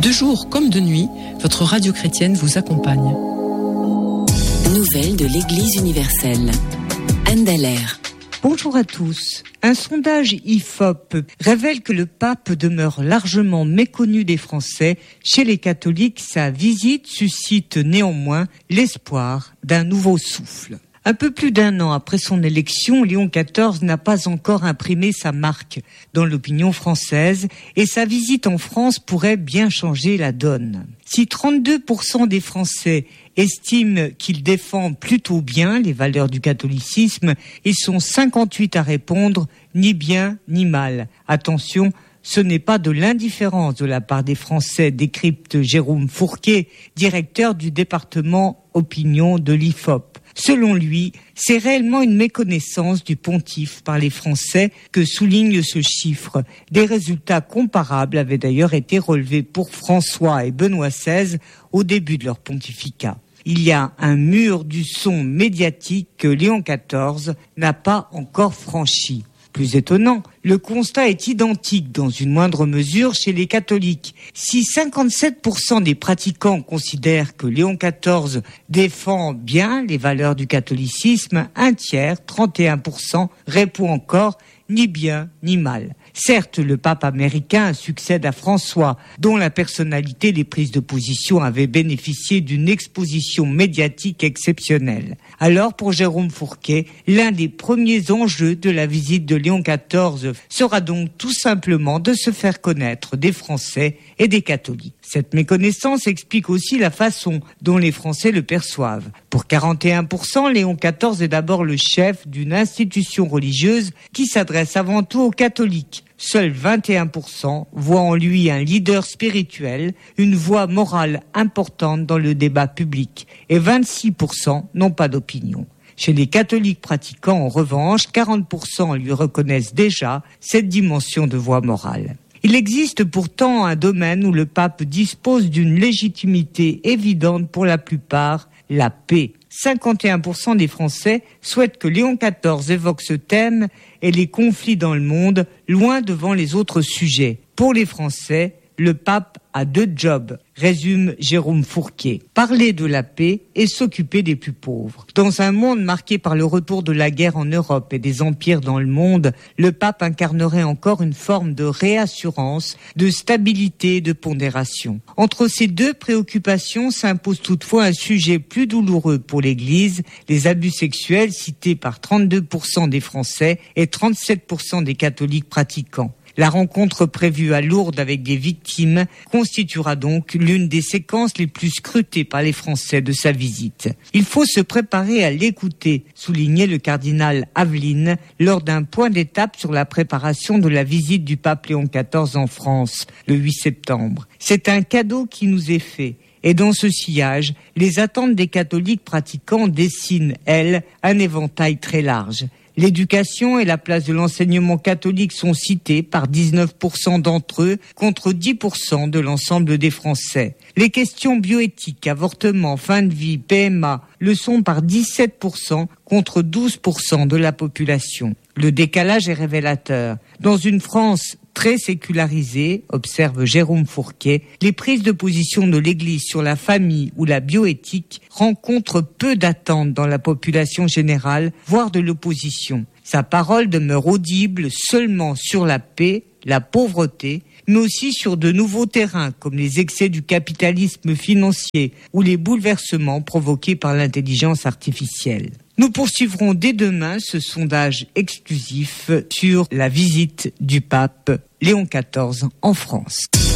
De jour comme de nuit, votre radio chrétienne vous accompagne. Nouvelles de l'Église universelle. Anne Dallaire. Bonjour à tous. Un sondage IFOP révèle que le pape demeure largement méconnu des Français. Chez les catholiques, sa visite suscite néanmoins l'espoir d'un nouveau souffle. Un peu plus d'un an après son élection, Léon XIV n'a pas encore imprimé sa marque dans l'opinion française et sa visite en France pourrait bien changer la donne. Si 32% des Français estiment qu'il défend plutôt bien les valeurs du catholicisme, ils sont 58 à répondre ni bien ni mal. Attention, ce n'est pas de l'indifférence de la part des Français, décrypte Jérôme Fourquet, directeur du département opinion de l'IFOP. Selon lui, c'est réellement une méconnaissance du pontife par les Français que souligne ce chiffre. Des résultats comparables avaient d'ailleurs été relevés pour François et Benoît XVI au début de leur pontificat. Il y a un mur du son médiatique que Léon XIV n'a pas encore franchi. Plus étonnant, le constat est identique dans une moindre mesure chez les catholiques. Si 57% des pratiquants considèrent que Léon XIV défend bien les valeurs du catholicisme, un tiers, 31%, répond encore ni bien ni mal. Certes, le pape américain succède à François, dont la personnalité des prises de position avait bénéficié d'une exposition médiatique exceptionnelle. Alors, pour Jérôme Fourquet, l'un des premiers enjeux de la visite de Léon XIV sera donc tout simplement de se faire connaître des Français et des catholiques. Cette méconnaissance explique aussi la façon dont les Français le perçoivent. Pour 41%, Léon XIV est d'abord le chef d'une institution religieuse qui s'adresse avant tout aux catholiques. Seuls 21% voient en lui un leader spirituel, une voix morale importante dans le débat public. Et 26% n'ont pas d'opinion. Chez les catholiques pratiquants, en revanche, 40% lui reconnaissent déjà cette dimension de voix morale. Il existe pourtant un domaine où le pape dispose d'une légitimité évidente pour la plupart, la paix. 51% des Français souhaitent que Léon XIV évoque ce thème et les conflits dans le monde, loin devant les autres sujets. Pour les Français, le pape a 2 jobs, résume Jérôme Fourquet. Parler de la paix et s'occuper des plus pauvres. Dans un monde marqué par le retour de la guerre en Europe et des empires dans le monde, le pape incarnerait encore une forme de réassurance, de stabilité et de pondération. Entre ces 2 préoccupations s'impose toutefois un sujet plus douloureux pour l'Église, les abus sexuels cités par 32% des Français et 37% des catholiques pratiquants. La rencontre prévue à Lourdes avec des victimes constituera donc l'une des séquences les plus scrutées par les Français de sa visite. Il faut se préparer à l'écouter, soulignait le cardinal Aveline lors d'un point d'étape sur la préparation de la visite du pape Léon XIV en France, le 8 septembre. C'est un cadeau qui nous est fait. Et dans ce sillage, les attentes des catholiques pratiquants dessinent, elles, un éventail très large. L'éducation et la place de l'enseignement catholique sont citées par 19% d'entre eux contre 10% de l'ensemble des Français. Les questions bioéthiques, avortement, fin de vie, PMA le sont par 17% contre 12% de la population. Le décalage est révélateur. Dans une France très sécularisée, observe Jérôme Fourquet, les prises de position de l'Église sur la famille ou la bioéthique rencontrent peu d'attentes dans la population générale, voire de l'opposition. Sa parole demeure audible seulement sur la paix, la pauvreté, mais aussi sur de nouveaux terrains comme les excès du capitalisme financier ou les bouleversements provoqués par l'intelligence artificielle. Nous poursuivrons dès demain ce sondage exclusif sur la visite du pape Léon XIV en France.